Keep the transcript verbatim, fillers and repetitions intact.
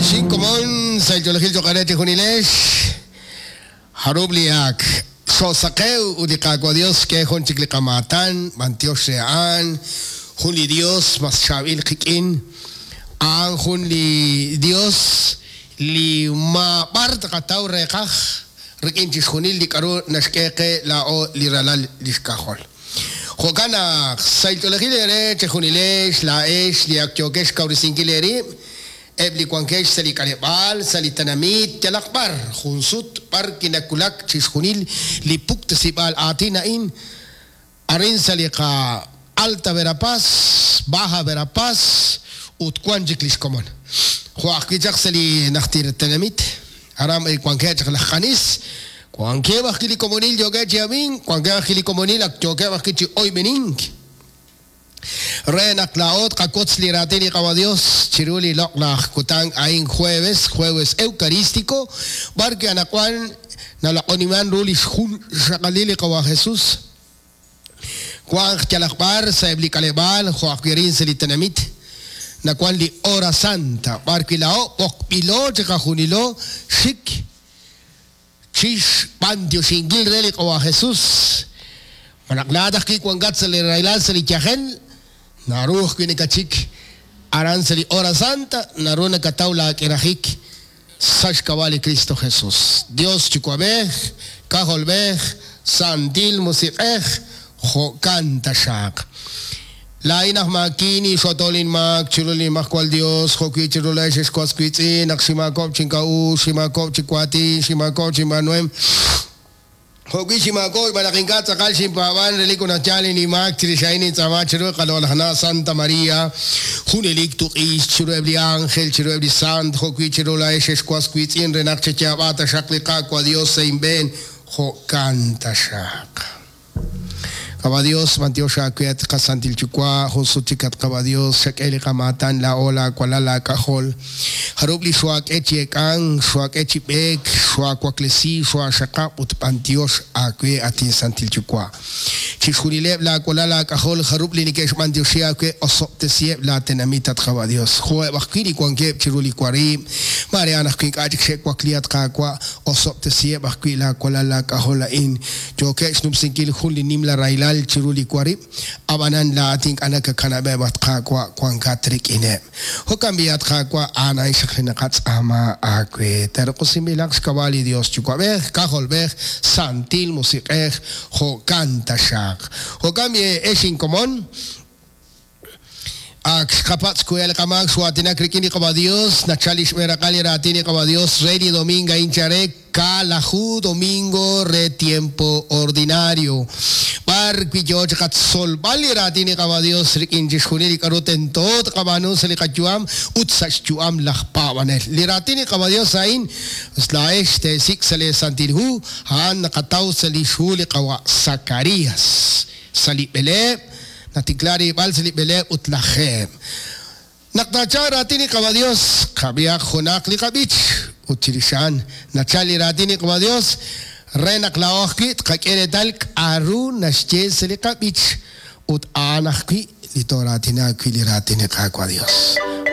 Shinkomon sa Jolahil Jokarete Junilesh Harubliak So sakeu udikagwa Dios que hon chiklikamatan mantios rean hunli Dios mas shabil kikin ang hunli Dios li ma part kataw rekah rekin chishunil di karo nashkeke lao liralal liskahol Hogana sa Jolahil re chunilesh laesh liakyokesh kaurisinkileri Ebli kuangkesh sali kalebal sali tanamit jalakbar khunsut par kinakulak chishunil lipuk tesibal atinain arin sali ka alta verapaz baja verapaz utkuan jiklis komon huakijak sali naktir tanamit aram el kuangkesh khanis kuangke bakili komonil joge jamin kuangke bakili komonil ak joge bakili oy bening Renak laot kakots liratini kawa Dios chiruli loklah kutang aing jueves jueves eucarístico barque anakuan na lakoniman rulis hun shakalili kawa Jesus kuang chalakbar sa ebli kalebal huakirin selitanamit na kuan li ora santa barque lao pokpilo chaka hunilo shik chish pandio singil reli kawa Jesus manakladak ki kuang gat selirailan selichahen Naruh kini kachik aran sali hora santa naruh nakataula kirahik sash kawali Cristo Jesús Dios chikuabeh kaholbeh santil musikeh ho canta shak lainah makini sotolin mak chululin makwal Dios ho ki chululesh eskwaskwitsi naksimakop chinkau shimakop chikwati shimakop chimanuem Hogi Shimako, Balakingat, Sakal Shimpavan, Relicuna Chali, Nimak, Trishaini, Samachero, Kalolana, Santa Maria, Hunelik to East, Chirubli Angel, Chirubli Sant, Hoki Chirula, Esquasquits, in Renache Chavata, Shaklika, Dios, Saint Ben, Ho Canta Shak. Kabadios, Mantiosha, Kuet, Kasantil Chukwa, Hosutikat Kabadios, Shakeli Kamatan, La Ola, Kualala, Kahol, Harubli Swak Echiekang, Swak Echipek, Swak Waklesi, Swak Shaka, Ut Pantios, Akwe, Atin Santil Chukwa. Chishunileb, La Kualala, Kahol, Harubli Nikesh Mantioshia, Kwe, Osop Tesieb, La Tenamitat Kabadios, Hoe Bakini Kwangeb, Chiruli Kwari, Mariana King Ajik Wakliat Kakwa, Osop Tesieb, Aquila, Kualala, Kahola in, Jokesh Numsinkil, Huli Nimla Raila. Chiruli kwari abanan la ating anak kanabe bat kakwa kwang katrik ine hokambiat kakwa anay sakhinakats ama akwe pero kusimilaks kawali Dios chukwabe kaholbe santil musikeh ho canta shak hokambie eshin komon ak kapats kuel kamag suatina krikini kaba Dios na chalish merakali ratini kaba Dios ready dominga incharek Kalahu domingo re tiempo ordinario Barqui George kat sol bali ratini kaba Dios rikin jishunili karoten tot kabano sali kajuam utsach juam lahpawanel liratini kaba Dios ain slaesh te sik sali santilhu han nakataw sali shuli kawa Zacarias sali bele natiklari bal sali bele utlachem naktacha ratini kaba Dios kabiak hunak likabich utilishan nachali ratini kaba Dios Renak laohkit kakere dalk aru nashche selikabich ut anakki litoratina kwiliratina kakwa Dios